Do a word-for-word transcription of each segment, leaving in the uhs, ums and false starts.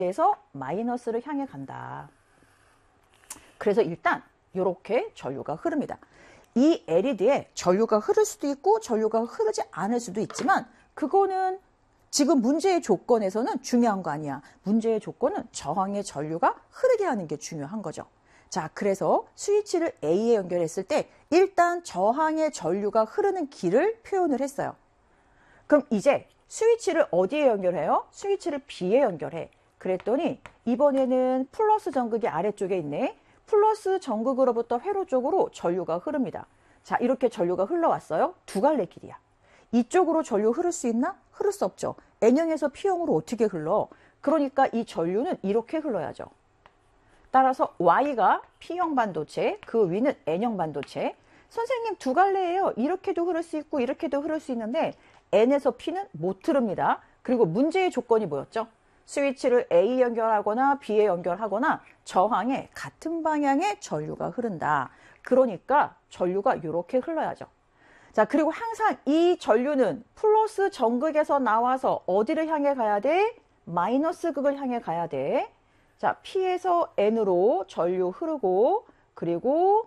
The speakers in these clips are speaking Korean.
에서 마이너스를 향해 간다. 그래서 일단 이렇게 전류가 흐릅니다. 이 엘이디에 전류가 흐를 수도 있고 전류가 흐르지 않을 수도 있지만 그거는 지금 문제의 조건에서는 중요한 거 아니야. 문제의 조건은 저항의 전류가 흐르게 하는 게 중요한 거죠. 자, 그래서 스위치를 A에 연결했을 때 일단 저항의 전류가 흐르는 길을 표현을 했어요. 그럼 이제 스위치를 어디에 연결해요? 스위치를 B에 연결해. 그랬더니 이번에는 플러스 전극이 아래쪽에 있네. 플러스 전극으로부터 회로 쪽으로 전류가 흐릅니다. 자, 이렇게 전류가 흘러왔어요. 두 갈래 길이야. 이쪽으로 전류 흐를 수 있나? 흐를 수 없죠. N형에서 P형으로 어떻게 흘러? 그러니까 이 전류는 이렇게 흘러야죠. 따라서 Y가 P형 반도체, 그 위는 N형 반도체. 선생님 두 갈래예요. 이렇게도 흐를 수 있고 이렇게도 흐를 수 있는데 N에서 P는 못 흐릅니다. 그리고 문제의 조건이 뭐였죠? 스위치를 A 연결하거나 B에 연결하거나 저항에 같은 방향의 전류가 흐른다. 그러니까 전류가 이렇게 흘러야죠. 자, 그리고 항상 이 전류는 플러스 전극에서 나와서 어디를 향해 가야 돼? 마이너스 극을 향해 가야 돼. 자, P에서 N으로 전류 흐르고 그리고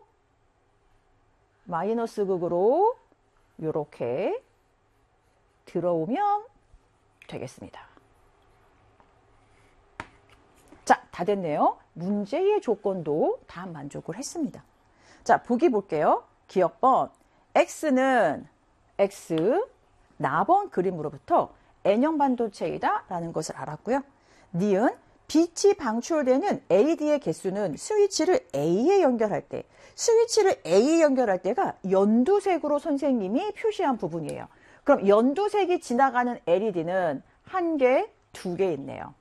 마이너스 극으로 이렇게 들어오면 되겠습니다. 자, 다 됐네요. 문제의 조건도 다 만족을 했습니다. 자, 보기 볼게요. 기억번 X는 X, 나번 그림으로부터 N형 반도체이다 라는 것을 알았고요. 니은 빛이 방출되는 엘이디의 개수는 스위치를 A에 연결할 때, 스위치를 A에 연결할 때가 연두색으로 선생님이 표시한 부분이에요. 그럼 연두색이 지나가는 엘이디는 한 개, 두 개 있네요.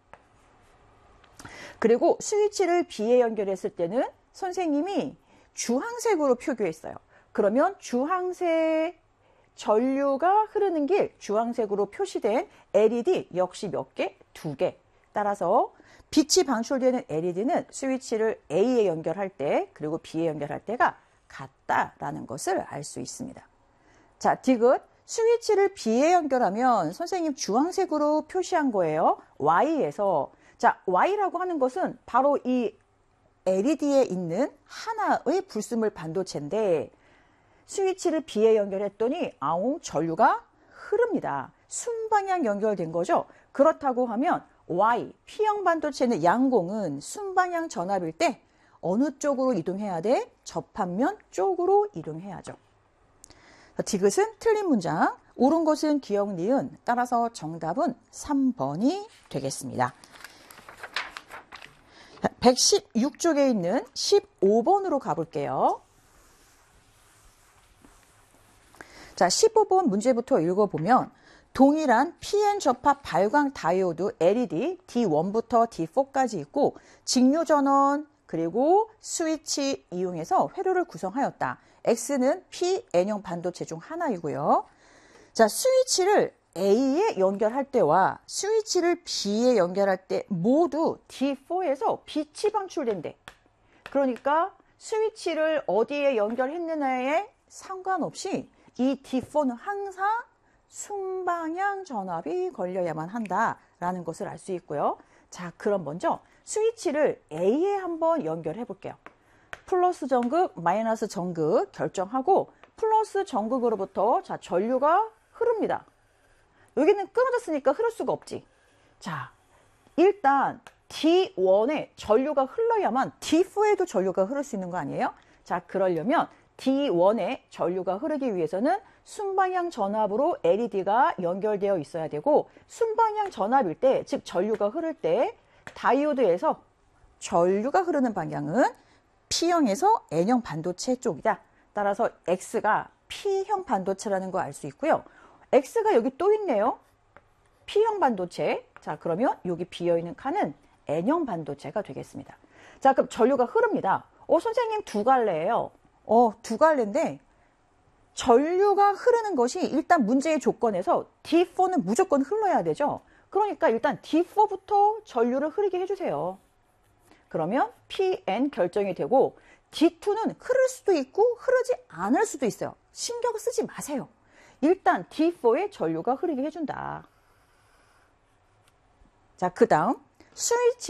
그리고 스위치를 B에 연결했을 때는 선생님이 주황색으로 표기했어요. 그러면 주황색 전류가 흐르는 길, 주황색으로 표시된 엘이디 역시 몇 개? 두 개. 따라서 빛이 방출되는 엘이디는 스위치를 A에 연결할 때 그리고 B에 연결할 때가 같다라는 것을 알 수 있습니다. 자, 디귿. 스위치를 B에 연결하면 선생님 주황색으로 표시한 거예요. Y에서. 자, Y라고 하는 것은 바로 이 엘이디에 있는 하나의 불순물 반도체인데 스위치를 B에 연결했더니 아웅 전류가 흐릅니다. 순방향 연결된 거죠. 그렇다고 하면 Y, P형 반도체는 양공은 순방향 전압일 때 어느 쪽으로 이동해야 돼? 접합면 쪽으로 이동해야죠. 디귿은 틀린 문장, 옳은 것은 기억, 니은, 따라서 정답은 삼 번이 되겠습니다. 백십육 쪽에 있는 십오 번으로 가볼게요. 자, 십오 번 문제부터 읽어보면 동일한 피엔 접합 발광 다이오드 엘이디 디 원부터 디 포까지 있고 직류 전원 그리고 스위치 이용해서 회로를 구성하였다. X는 P, N형 반도체 중 하나이고요. 자, 스위치를 A에 연결할 때와 스위치를 B에 연결할 때 모두 디 포에서 빛이 방출된대. 그러니까 스위치를 어디에 연결했느냐에 상관없이 이 디 포는 항상 순방향 전압이 걸려야만 한다라는 것을 알 수 있고요. 자, 그럼 먼저 스위치를 A에 한번 연결해 볼게요. 플러스 전극, 마이너스 전극 결정하고 플러스 전극으로부터 자, 전류가 흐릅니다. 여기는 끊어졌으니까 흐를 수가 없지. 자, 일단 디 원에 전류가 흘러야만 디 포에도 전류가 흐를 수 있는 거 아니에요? 자, 그러려면 디 원에 전류가 흐르기 위해서는 순방향 전압으로 엘이디가 연결되어 있어야 되고 순방향 전압일 때, 즉 전류가 흐를 때 다이오드에서 전류가 흐르는 방향은 P형에서 N형 반도체 쪽이다. 따라서 X가 P형 반도체라는 거 알 수 있고요. X가 여기 또 있네요. P형 반도체. 자, 그러면 여기 비어있는 칸은 N형 반도체가 되겠습니다. 자, 그럼 전류가 흐릅니다. 어, 선생님 두 갈래예요. 어, 두 갈래인데 전류가 흐르는 것이 일단 문제의 조건에서 디 포는 무조건 흘러야 되죠. 그러니까 일단 디 포부터 전류를 흐르게 해주세요. 그러면 피 엔 결정이 되고 디 투는 흐를 수도 있고 흐르지 않을 수도 있어요. 신경 쓰지 마세요. 일단 디 포에 전류가 흐르게 해준다. 자, 그 다음 스위치